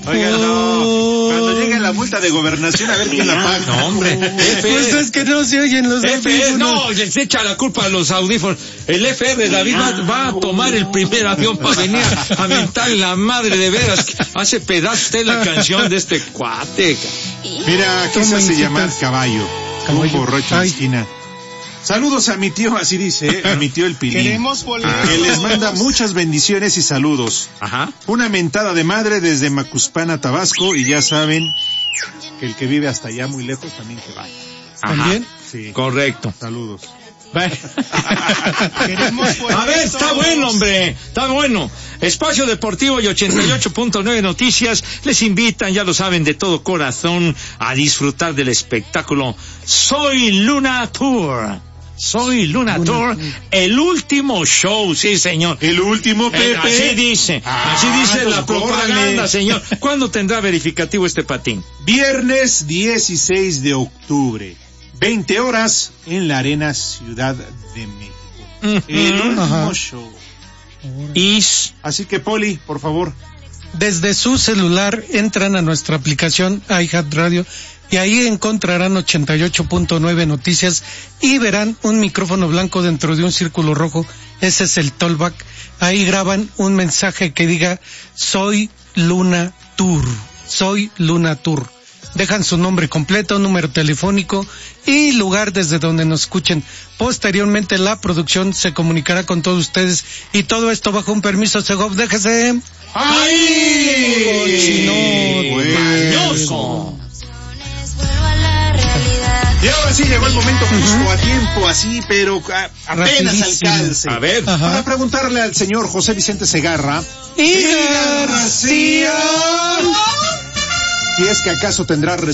Oiga, no. Cuando llegue la multa de gobernación, a ver quién la paga. No, hombre. Pues es que no se oyen los audífonos. No, se echa la culpa a los audífonos. El FR David va a tomar el primer avión para venir a mentar la madre de veras. Hace pedazo usted la canción de este cuate. Mira, quise llamar caballo. Un borracho de esquina. Saludos a mi tío, así dice, a mi tío el Pilín, que les manda muchas bendiciones y saludos. Ajá. Una mentada de madre desde Macuspana, Tabasco, y ya saben que el que vive hasta allá muy lejos también que vaya. ¿También? Sí. Correcto. Saludos. A ver, está bueno, hombre, está bueno. Espacio Deportivo y 88.9 Noticias les invitan, ya lo saben, de todo corazón a disfrutar del espectáculo Soy Luna Tour. Soy Luna Tour, el último show, sí señor. El último, Pepe. Así dice la propaganda, señor. ¿Cuándo tendrá verificativo este patín? Viernes 16 de octubre, 20 horas, en la Arena Ciudad de México. El último show. Así que, Poli, por favor. Desde su celular entran a nuestra aplicación iHeartRadio y ahí encontrarán 88.9 Noticias y verán un micrófono blanco dentro de un círculo rojo. Ese es el Tollback. Ahí graban un mensaje que diga Soy Luna Tour. Soy Luna Tour. Dejan su nombre completo, número telefónico y lugar desde donde nos escuchen. Posteriormente la producción se comunicará con todos ustedes y todo esto bajo un permiso Segov. Déjese. ¡Ay! ¡Mañoso! Y ahora sí llegó el momento justo a tiempo, así, pero apenas alcance. A ver. Para preguntarle al señor José Vicente Segarra y García, si es que acaso tendrá